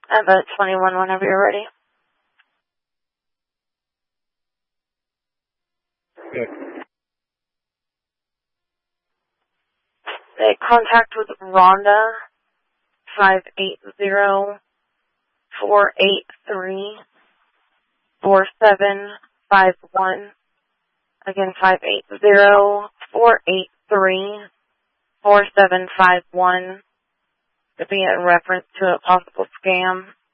About 21 whenever you're ready. Good. Make contact with Rhonda, 580-483-4751. Again, 580-483-4751. To be in reference to a possible scam.